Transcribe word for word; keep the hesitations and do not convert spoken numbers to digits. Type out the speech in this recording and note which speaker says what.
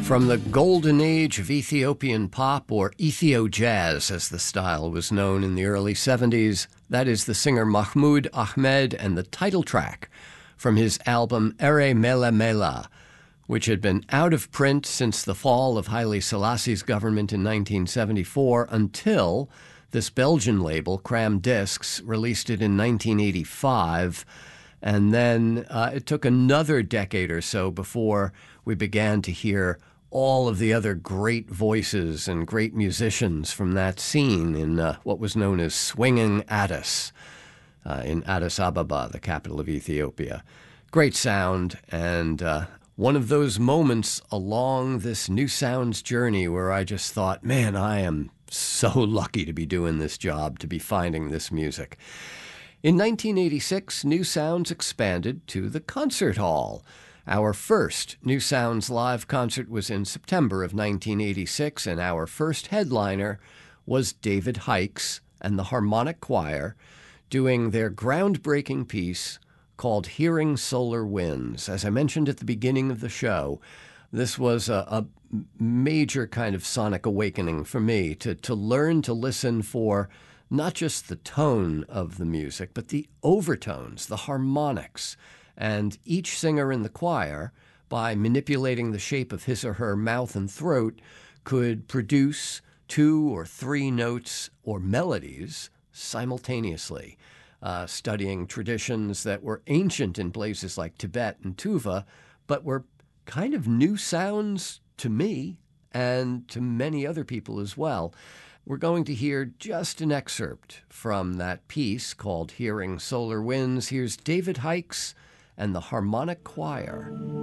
Speaker 1: From the golden age of Ethiopian pop, or Ethio-jazz as the style was known in the early seventies, that is the singer Mahmoud Ahmed and the title track from his album Ere Mele Mela, which had been out of print since the fall of Haile Selassie's government in nineteen seventy-four until this Belgian label, Cram Discs, released it in nineteen eighty-five. And then uh, it took another decade or so before we began to hear all of the other great voices and great musicians from that scene in uh, what was known as Swinging Addis uh, in Addis Ababa, the capital of Ethiopia. Great sound, and uh, one of those moments along this New Sounds journey where I just thought, man, I am so lucky to be doing this job, to be finding this music. In nineteen eighty-six, New Sounds expanded to the concert hall. Our first New Sounds live concert was in September of nineteen eighty-six, and our first headliner was David Hikes and the Harmonic Choir doing their groundbreaking piece called Hearing Solar Winds. As I mentioned at the beginning of the show, this was a, a major kind of sonic awakening for me to, to learn to listen for not just the tone of the music, but the overtones, the harmonics. And each singer in the choir, by manipulating the shape of his or her mouth and throat, could produce two or three notes or melodies simultaneously, uh, studying traditions that were ancient in places like Tibet and Tuva, but were kind of new sounds to me and to many other people as well. We're going to hear just an excerpt from that piece called Hearing Solar Winds. Here's David Hikes and the Harmonic Choir.